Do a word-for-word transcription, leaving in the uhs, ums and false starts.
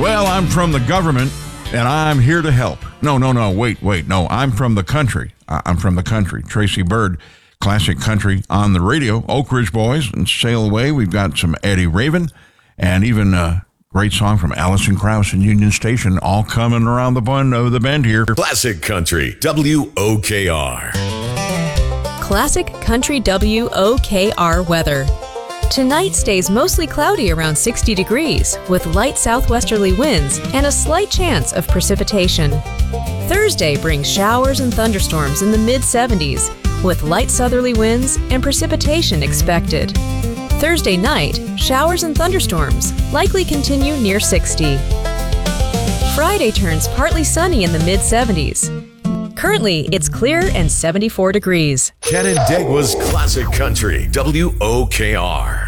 Well, I'm from the government, and I'm here to help. No, no, no, wait, wait, no, I'm from the country. I- I'm from the country. Tracy Byrd, classic country on the radio. Oak Ridge Boys and Sail Away. We've got some Eddie Raven, and even a great song from Alison Krauss and Union Station, all coming around the bend of the bend here. Classic Country, W O K R. Classic Country W O K R weather. Tonight stays mostly cloudy around sixty degrees with light southwesterly winds and a slight chance of precipitation. Thursday brings showers and thunderstorms in the mid seventies with light southerly winds and precipitation expected. Thursday night, showers and thunderstorms likely continue near sixty. Friday turns partly sunny in the mid seventies. Currently, it's clear and seventy-four degrees. Canandaigua's Classic Country, W O K R.